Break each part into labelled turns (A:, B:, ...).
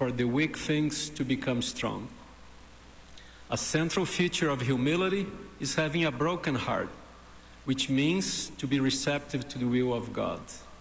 A: for the weak things to become strong. A central feature of humility is having a broken heart, which means to be receptive to the will of God.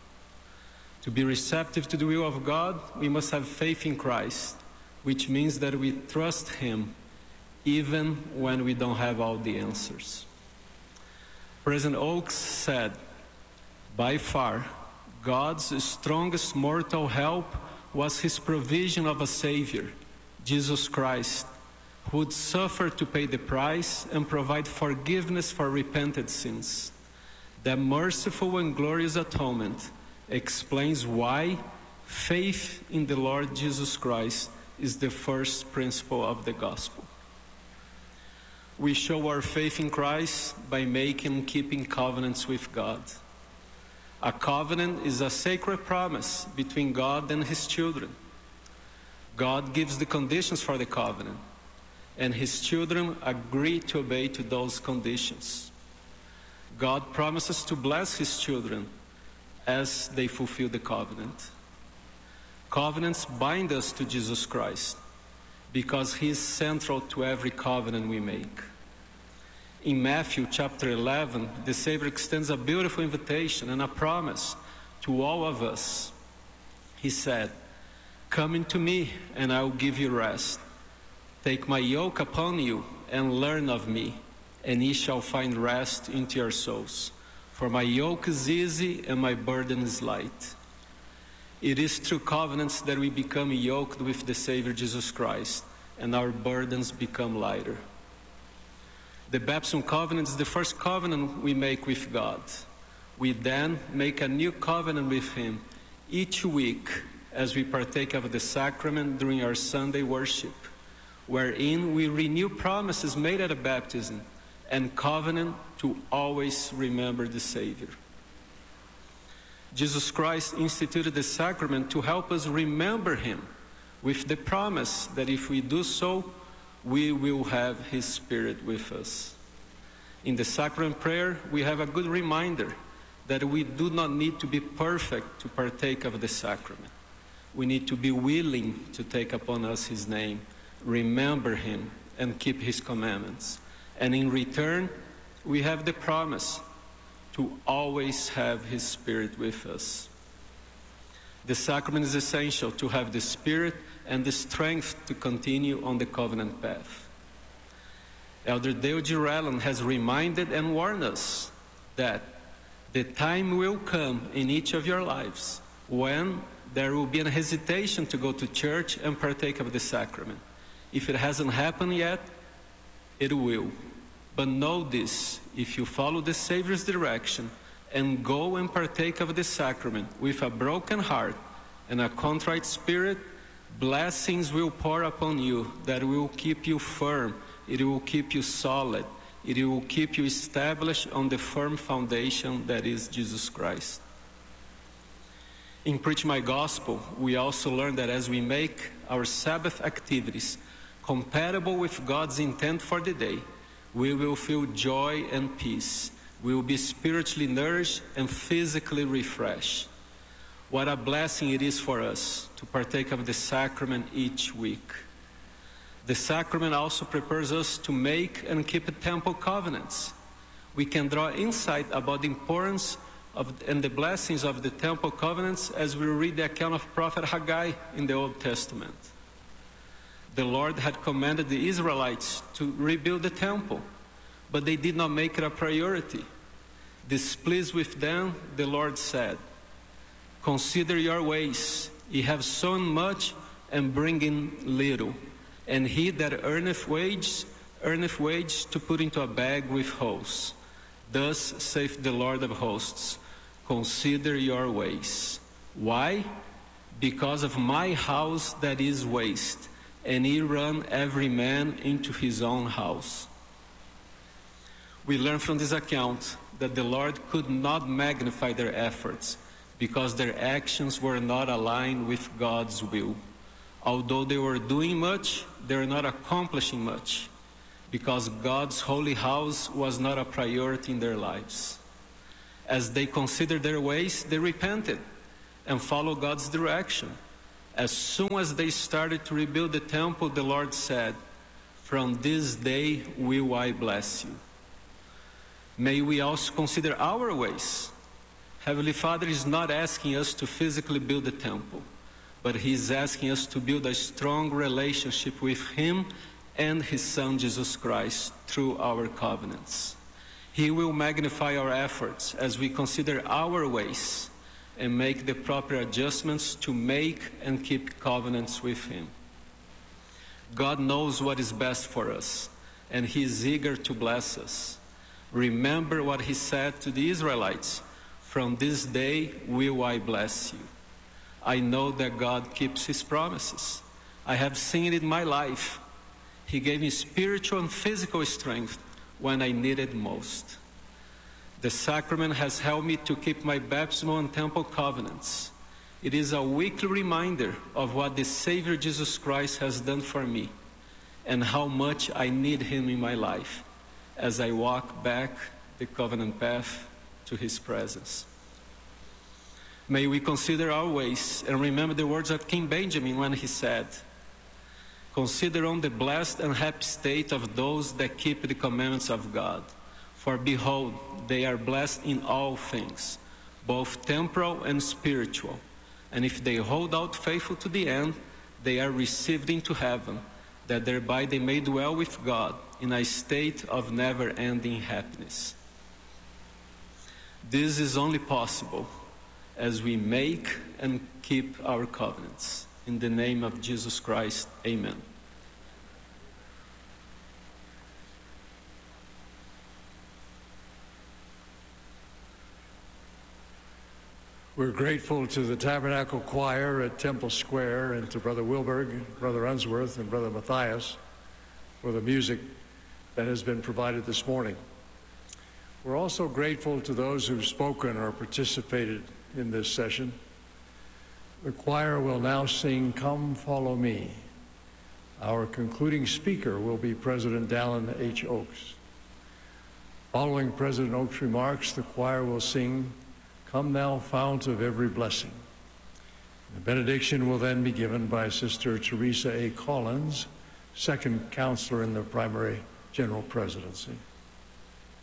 A: To be receptive to the will of God, we must have faith in Christ, which means that we trust Him even when we don't have all the answers. President Oaks said, "By far, God's strongest mortal help was His provision of a Savior, Jesus Christ, who would suffer to pay the price and provide forgiveness for repented sins. That merciful and glorious atonement explains why faith in the Lord Jesus Christ is the first principle of the gospel." We show our faith in Christ by making and keeping covenants with God. A covenant is a sacred promise between God and His children. God gives the conditions for the covenant, and His children agree to obey to those conditions. God promises to bless His children as they fulfill the covenant. Covenants bind us to Jesus Christ because He is central to every covenant we make. In Matthew chapter 11, the Savior extends a beautiful invitation and a promise to all of us. He said, "Come into me and I will give you rest. Take my yoke upon you and learn of me, and ye shall find rest into your souls. For my yoke is easy and my burden is light." It is through covenants that we become yoked with the Savior Jesus Christ, and our burdens become lighter. The baptism covenant is the first covenant we make with God. We then make a new covenant with Him each week as we partake of the sacrament during our Sunday worship, wherein we renew promises made at a baptism and covenant to always remember the Savior. Jesus Christ instituted the sacrament to help us remember Him, with the promise that if we do so, we will have His Spirit with us. In the sacrament prayer, we have a good reminder that we do not need to be perfect to partake of the sacrament. We need to be willing to take upon us His name, remember Him, and keep His commandments. And in return, we have the promise to always have His Spirit with us. The sacrament is essential to have the Spirit and the strength to continue on the covenant path. Elder Dale G. Ralland has reminded and warned us that the time will come in each of your lives when there will be a hesitation to go to church and partake of the sacrament. If it hasn't happened yet, it will. But know this, if you follow the Savior's direction and go and partake of the sacrament with a broken heart and a contrite spirit, blessings will pour upon you that will keep you firm, it will keep you solid, it will keep you established on the firm foundation that is Jesus Christ. In Preach My Gospel, we also learn that as we make our Sabbath activities compatible with God's intent for the day, we will feel joy and peace. We will be spiritually nourished and physically refreshed. What a blessing it is for us to partake of the sacrament each week. The sacrament also prepares us to make and keep temple covenants. We can draw insight about the importance and the blessings of the temple covenants as we read the account of Prophet Haggai in the Old Testament. The Lord had commanded the Israelites to rebuild the temple, but they did not make it a priority. Displeased with them, the Lord said, "Consider your ways. Ye have sown much and bring in little. And he that earneth wage to put into a bag with holes. Thus saith the Lord of hosts, consider your ways." Why? Because of my house that is waste, and ye run every man into his own house. We learn from this account that the Lord could not magnify their efforts because their actions were not aligned with God's will. Although they were doing much, they were not accomplishing much because God's holy house was not a priority in their lives. As they considered their ways, they repented and followed God's direction. As soon as they started to rebuild the temple, the Lord said, "From this day will I bless you." May we also consider our ways. Heavenly Father is not asking us to physically build the temple, but He is asking us to build a strong relationship with Him and His Son Jesus Christ through our covenants. He will magnify our efforts as we consider our ways and make the proper adjustments to make and keep covenants with Him. God knows what is best for us, and He is eager to bless us. Remember what He said to the Israelites, "From this day will I bless you." I know that God keeps His promises. I have seen it in my life. He gave me spiritual and physical strength when I needed most. The sacrament has helped me to keep my baptismal and temple covenants. It is a weekly reminder of what the Savior Jesus Christ has done for me and how much I need Him in my life as I walk back the covenant path to His presence. May we consider our ways and remember the words of King Benjamin when he said, "Consider on the blessed and happy state of those that keep the commandments of God. For behold, they are blessed in all things, both temporal and spiritual. And if they hold out faithful to the end, they are received into heaven, that thereby they may dwell with God in a state of never-ending happiness." This is only possible as we make and keep our covenants. In the name of Jesus Christ, amen.
B: We're grateful to the Tabernacle Choir at Temple Square and to Brother Wilberg, Brother Unsworth, and Brother Matthias for the music that has been provided this morning. We're also grateful to those who've spoken or participated in this session. The choir will now sing "Come Follow Me." Our concluding speaker will be President Dallin H. Oaks. Following President Oaks' remarks, the choir will sing "Come Thou Fount of Every Blessing." The benediction will then be given by Sister Teresa A. Collins, second counselor in the Primary General Presidency.